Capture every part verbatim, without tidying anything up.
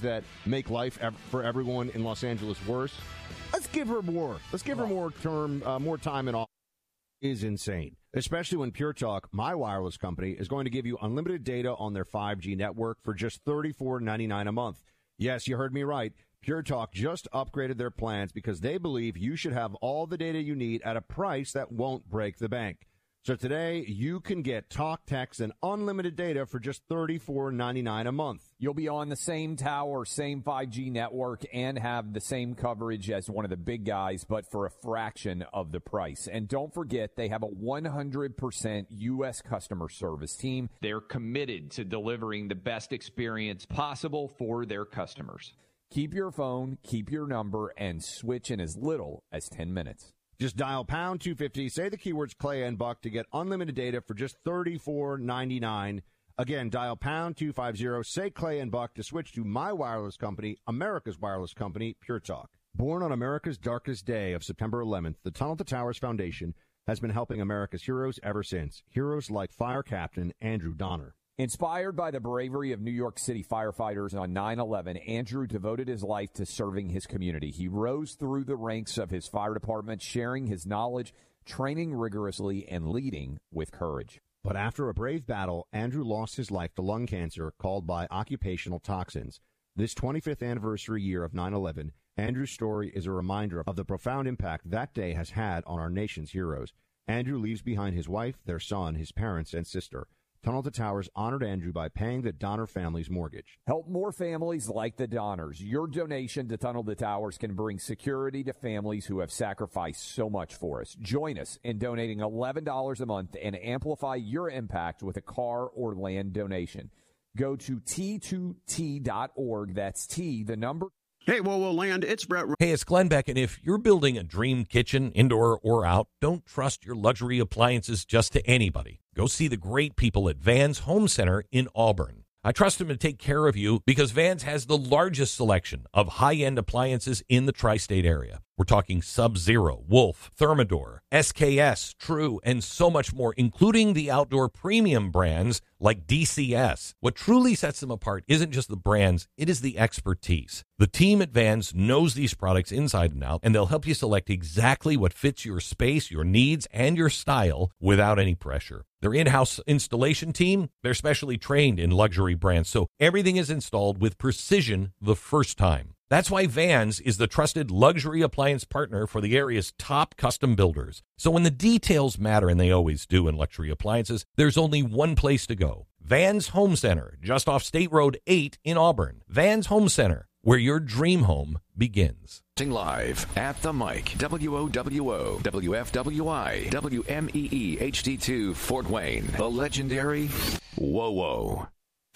that make life ev- for everyone in Los Angeles worse. Let's give her more. Let's give her more term, uh, more time in office. Is insane, especially when Pure Talk, my wireless company, is going to give you unlimited data on their five G network for just thirty-four ninety-nine a month. Yes, you heard me right. Pure Talk just upgraded their plans because they believe you should have all the data you need at a price that won't break the bank. So today, you can get talk, text, and unlimited data for just thirty-four ninety-nine a month. You'll be on the same tower, same five G network, and have the same coverage as one of the big guys, but for a fraction of the price. And don't forget, they have a one hundred percent U S customer service team. They're committed to delivering the best experience possible for their customers. Keep your phone, keep your number, and switch in as little as ten minutes. Just dial pound two fifty, say the keywords Clay and Buck to get unlimited data for just thirty-four ninety-nine. Again, dial pound two fifty, say Clay and Buck to switch to my wireless company, America's wireless company, Pure Talk. Born on America's darkest day of September eleventh, the Tunnel to Towers Foundation has been helping America's heroes ever since. Heroes like Fire Captain Andrew Donner. Inspired by the bravery of New York City firefighters on nine eleven, Andrew devoted his life to serving his community. He rose through the ranks of his fire department, sharing his knowledge, training rigorously, and leading with courage. But after a brave battle, Andrew lost his life to lung cancer caused by occupational toxins. This twenty-fifth anniversary year of nine eleven, Andrew's story is a reminder of the profound impact that day has had on our nation's heroes. Andrew leaves behind his wife, their son, his parents, and sister. Tunnel to Towers honored Andrew by paying the Donner family's mortgage. Help more families like the Donners. Your donation to Tunnel to Towers can bring security to families who have sacrificed so much for us. Join us in donating eleven dollars a month and amplify your impact with a car or land donation. Go to T two T dot org. That's T, the number. Hey, whoa, whoa, land, it's Brett. Hey, it's Glenn Beck, and if you're building a dream kitchen, indoor or out, don't trust your luxury appliances just to anybody. Go see the great people at Vans Home Center in Auburn. I trust them to take care of you because Vans has the largest selection of high-end appliances in the tri-state area. We're talking Sub-Zero, Wolf, Thermador, S K S, True, and so much more, including the outdoor premium brands like D C S. What truly sets them apart isn't just the brands, it is the expertise. The team at Vans knows these products inside and out, and they'll help you select exactly what fits your space, your needs, and your style without any pressure. Their in-house installation team, they're specially trained in luxury brands, so everything is installed with precision the first time. That's why Vans is the trusted luxury appliance partner for the area's top custom builders. So when the details matter, and they always do in luxury appliances, there's only one place to go. Vans Home Center, just off State Road eight in Auburn. Vans Home Center, where your dream home begins. Live at the mic, W O W O, W F W I, W M E E H D two, Fort Wayne, the legendary Whoa Whoa.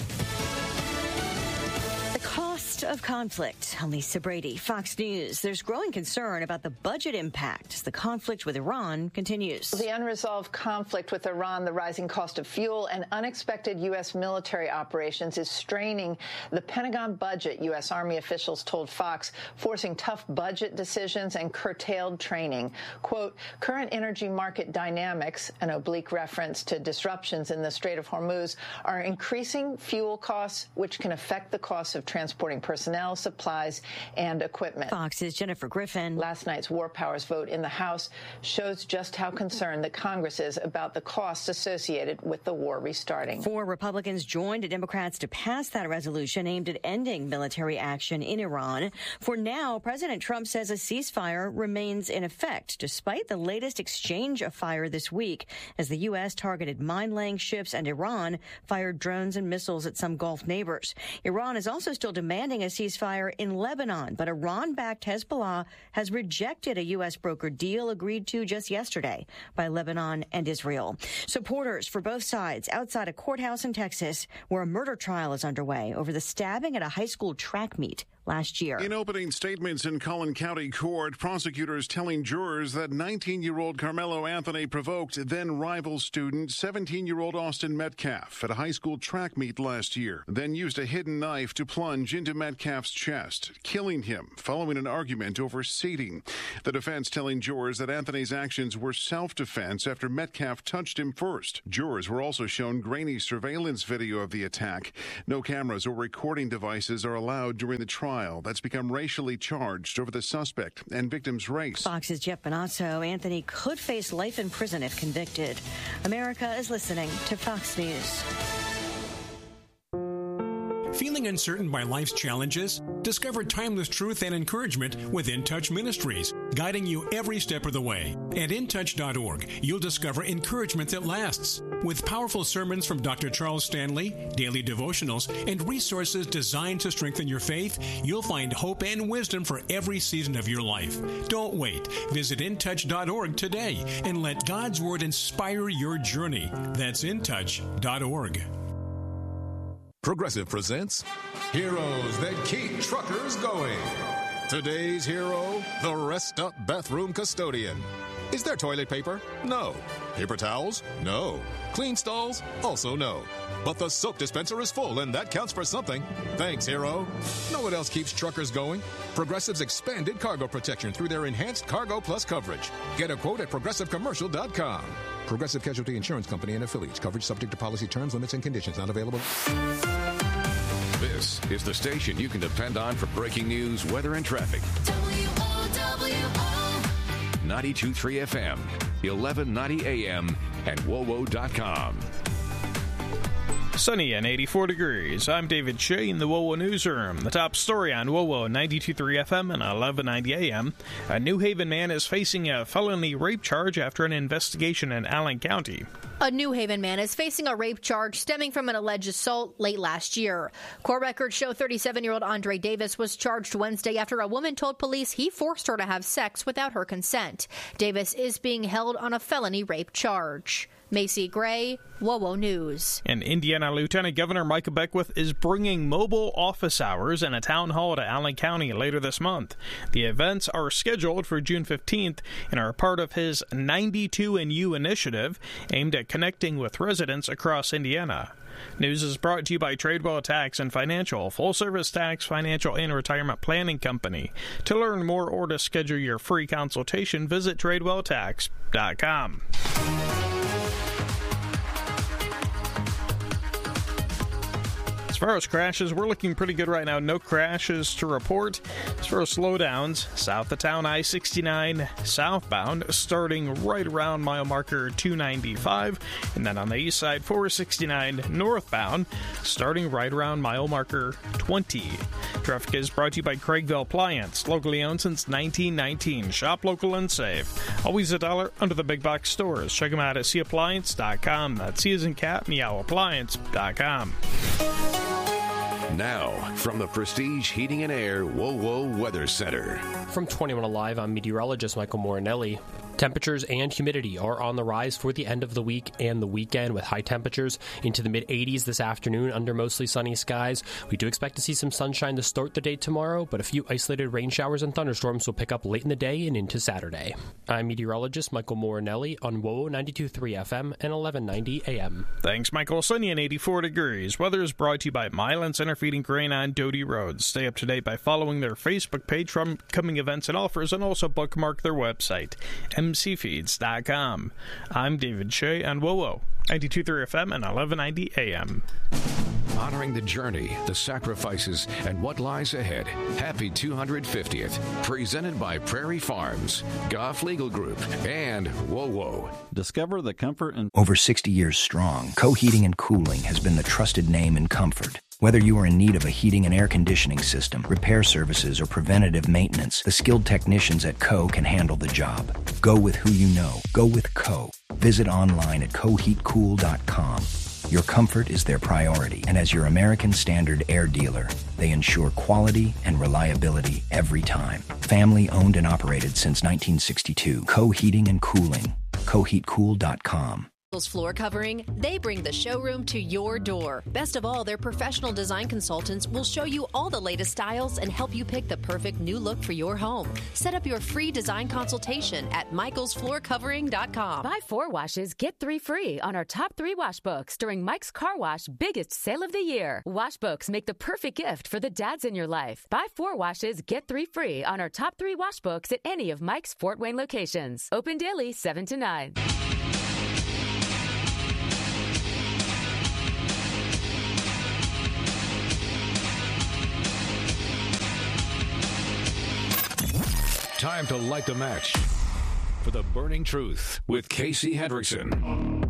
Of conflict. I'm Lisa Brady, Fox News. There's growing concern about the budget impact as the conflict with Iran continues. The unresolved conflict with Iran, the rising cost of fuel, and unexpected U S military operations is straining the Pentagon budget, U S Army officials told Fox, forcing tough budget decisions and curtailed training. Quote, current energy market dynamics, an oblique reference to disruptions in the Strait of Hormuz, are increasing fuel costs, which can affect the cost of transporting personnel, supplies, and equipment. Fox's Jennifer Griffin. Last night's War Powers vote in the House shows just how concerned the Congress is about the costs associated with the war restarting. Four Republicans joined Democrats to pass that resolution aimed at ending military action in Iran. For now, President Trump says a ceasefire remains in effect, despite the latest exchange of fire this week, as the U S targeted mine-laying ships and Iran fired drones and missiles at some Gulf neighbors. Iran is also still demanding a ceasefire in Lebanon, but Iran-backed Hezbollah has rejected a U S brokered deal agreed to just yesterday by Lebanon and Israel. Supporters for both sides outside a courthouse in Texas where a murder trial is underway over the stabbing at a high school track meet last year. In opening statements in Collin County Court, prosecutors telling jurors that nineteen-year-old Carmelo Anthony provoked then-rival student seventeen-year-old Austin Metcalf at a high school track meet last year, then used a hidden knife to plunge into Metcalf's chest, killing him following an argument over seating. The defense telling jurors that Anthony's actions were self-defense after Metcalf touched him first. Jurors were also shown grainy surveillance video of the attack. No cameras or recording devices are allowed during the trial that's become racially charged over the suspect and victim's race. Fox's Jeff Bonazzo. Anthony could face life in prison if convicted. America is listening to Fox News. Feeling uncertain by life's challenges? Discover timeless truth and encouragement with In Touch Ministries, guiding you every step of the way. At in touch dot org, you'll discover encouragement that lasts. With powerful sermons from Doctor Charles Stanley, daily devotionals, and resources designed to strengthen your faith, you'll find hope and wisdom for every season of your life. Don't wait. Visit in touch dot org today and let God's Word inspire your journey. That's in touch dot org. Progressive presents Heroes That Keep Truckers Going. Today's hero, the Rest Up Bathroom Custodian. Is there toilet paper? No. Paper towels? No. Clean stalls? Also no. But the soap dispenser is full, and that counts for something. Thanks, hero. Know what else keeps truckers going? Progressive's expanded cargo protection through their enhanced Cargo Plus coverage. Get a quote at progressive commercial dot com. Progressive Casualty Insurance Company and affiliates. Coverage subject to policy terms, limits, and conditions. Not available. This is the station you can depend on for breaking news, weather, and traffic. W O W O ninety-two point three F M, eleven ninety A M, and W O W O dot com. Sunny and eighty-four degrees. I'm David Shea in the W O W O Newsroom. The top story on W O W O ninety-two point three F M and eleven ninety A M. A New Haven man is facing a felony rape charge after an investigation in Allen County. A New Haven man is facing a rape charge stemming from an alleged assault late last year. Court records show thirty-seven-year-old Andre Davis was charged Wednesday after a woman told police he forced her to have sex without her consent. Davis is being held on a felony rape charge. Macy Gray, W O W O News. And Indiana Lieutenant Governor Micah Beckwith is bringing mobile office hours and a town hall to Allen County later this month. The events are scheduled for June fifteenth and are part of his ninety-two and U initiative aimed at connecting with residents across Indiana. News is brought to you by Tradewell Tax and Financial, full-service tax, financial, and retirement planning company. To learn more or to schedule your free consultation, visit tradewell tax dot com. As far as crashes, we're looking pretty good right now. No crashes to report. As far as slowdowns, south of town, I sixty-nine southbound, starting right around mile marker two ninety-five. And then on the east side, four sixty-nine northbound, starting right around mile marker twenty. Traffic is brought to you by Craigville Appliance, locally owned since nineteen nineteen. Shop local and save. Always a dollar under the big box stores. Check them out at C appliance dot com. That's C as in cat, meow appliance dot com. Now, from the Prestige Heating and Air W O W O Weather Center. From twenty-one Alive, I'm meteorologist Michael Morinelli. Temperatures and humidity are on the rise for the end of the week and the weekend, with high temperatures into the mid-eighties this afternoon under mostly sunny skies. We do expect to see some sunshine to start the day tomorrow, but a few isolated rain showers and thunderstorms will pick up late in the day and into Saturday. I'm meteorologist Michael Morinelli on W O W O ninety-two point three F M and eleven ninety A M. Thanks, Michael. Sunny and eighty-four degrees. Weather is brought to you by Milan Center Feeding Grain on Doty Road. Stay up to date by following their Facebook page from upcoming events and offers, and also bookmark their website, m c feeds dot com. I'm David Shea on W O W O ninety-two point three F M and eleven ninety A M. Honoring the journey, the sacrifices, and what lies ahead. Happy two hundred fiftieth. Presented by Prairie Farms, Goff Legal Group, and W O W O. Discover the comfort and... Over sixty years strong, Co Heating and Cooling has been the trusted name in comfort. Whether you are in need of a heating and air conditioning system, repair services, or preventative maintenance, the skilled technicians at Co can handle the job. Go with who you know. Go with Co. Visit online at co heat cool dot com. Your comfort is their priority, and as your American Standard air dealer, they ensure quality and reliability every time. Family owned and operated since nineteen sixty-two. Co Heating and Cooling. co heat cool dot com. Floor Covering, they bring the showroom to your door. Best of all, their professional design consultants will show you all the latest styles and help you pick the perfect new look for your home. Set up your free design consultation at michaels floor covering dot com. Buy four washes, get three free on our top three wash books during Mike's Car Wash biggest sale of the year. Wash books make the perfect gift for the dads in your life. Buy four washes, get three free on our top three wash books at any of Mike's Fort Wayne locations. Open daily seven to nine. Time to light the match for the burning truth with Casey Hendrickson.